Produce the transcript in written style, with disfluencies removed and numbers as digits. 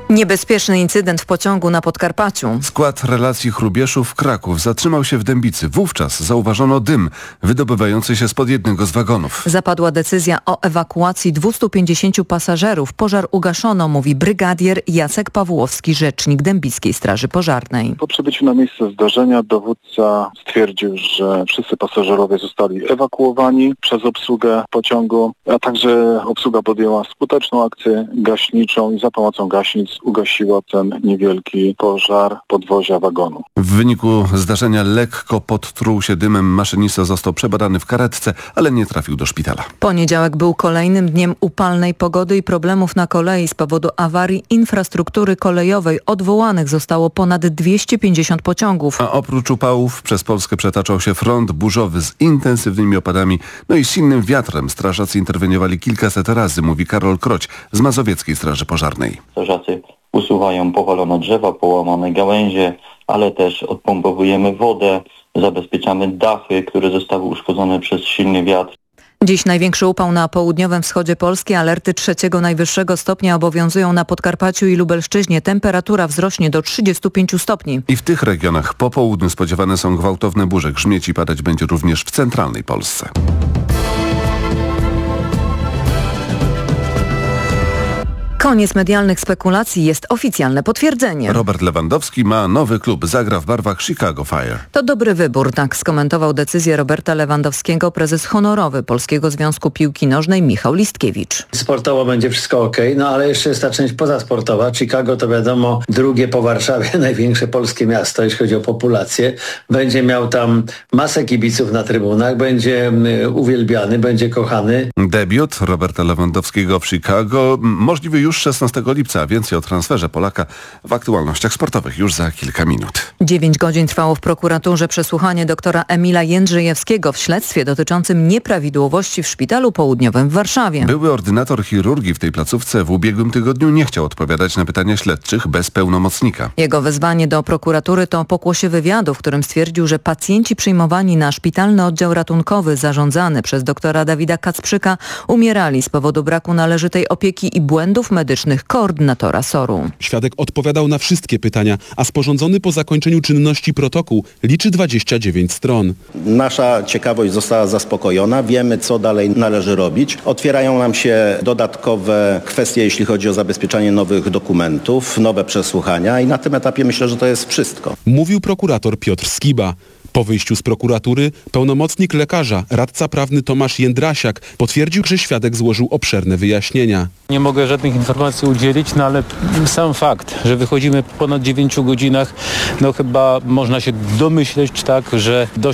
Niebezpieczny incydent w pociągu na Podkarpaciu. Skład relacji Hrubieszów-Kraków zatrzymał się w Dębicy. Wówczas zauważono dym wydobywający się spod jednego z wagonów. Zapadła decyzja o ewakuacji 250 pasażerów. Pożar ugaszono, mówi brygadier Jacek Pawłowski, rzecznik Dębickiej Straży Pożarnej. Po przybyciu na miejsce zdarzenia dowódca stwierdził, że wszyscy pasażerowie zostali ewakuowani przez obsługę pociągu, a także obsługa podjęła skuteczną akcję gaśniczą i za pomocą gaśnic ugasiła ten niewielki pożar podwozia wagonu. W wyniku zdarzenia lekko podtruł się dymem. Maszynista został przebadany w karetce, ale nie trafił do szpitala. Poniedziałek był kolejnym dniem upalnej pogody i problemów na kolei. Z powodu awarii infrastruktury kolejowej odwołanych zostało ponad 250 pociągów. A oprócz upałów przez Polskę przetaczał się front burzowy z intensywnymi opadami, i silnym wiatrem. Strażacy interweniowali kilkaset razy, mówi Karol Kroć z Mazowieckiej Straży Pożarnej. Strażacy usuwają powalone drzewa, połamane gałęzie, ale też odpompowujemy wodę, zabezpieczamy dachy, które zostały uszkodzone przez silny wiatr. Dziś największy upał na południowym wschodzie Polski. Alerty 3. najwyższego stopnia obowiązują na Podkarpaciu i Lubelszczyźnie. Temperatura wzrośnie do 35 stopni. I w tych regionach po południu spodziewane są gwałtowne burze. Grzmieć i padać będzie również w centralnej Polsce. Koniec medialnych spekulacji, jest oficjalne potwierdzenie. Robert Lewandowski ma nowy klub, zagra w barwach Chicago Fire. To dobry wybór, tak skomentował decyzję Roberta Lewandowskiego prezes honorowy Polskiego Związku Piłki Nożnej Michał Listkiewicz. Sportowo będzie wszystko okej, ale jeszcze jest ta część pozasportowa. Chicago to wiadomo drugie po Warszawie największe polskie miasto, jeśli chodzi o populację. Będzie miał tam masę kibiców na trybunach, będzie uwielbiany, będzie kochany. Debiut Roberta Lewandowskiego w Chicago możliwy już 16 lipca. Więcej o transferze Polaka w aktualnościach sportowych już za kilka minut. 9 godzin trwało w prokuraturze przesłuchanie doktora Emila Jędrzejewskiego w śledztwie dotyczącym nieprawidłowości w Szpitalu Południowym w Warszawie. Były ordynator chirurgii w tej placówce w ubiegłym tygodniu nie chciał odpowiadać na pytania śledczych bez pełnomocnika. Jego wezwanie do prokuratury to pokłosie wywiadu, w którym stwierdził, że pacjenci przyjmowani na szpitalny oddział ratunkowy zarządzany przez doktora Dawida Kacprzyka umierali z powodu braku należytej opieki i błędów medycznych koordynatora SOR-u. Świadek odpowiadał na wszystkie pytania, a sporządzony po zakończeniu czynności protokół liczy 29 stron. Nasza ciekawość została zaspokojona, wiemy co dalej należy robić. Otwierają nam się dodatkowe kwestie, jeśli chodzi o zabezpieczanie nowych dokumentów, nowe przesłuchania i na tym etapie myślę, że to jest wszystko. Mówił prokurator Piotr Skiba. Po wyjściu z prokuratury pełnomocnik lekarza, radca prawny Tomasz Jędrasiak potwierdził, że świadek złożył obszerne wyjaśnienia. Nie mogę żadnych informacji udzielić, ale sam fakt, że wychodzimy po ponad 9 godzinach, chyba można się domyśleć, że dość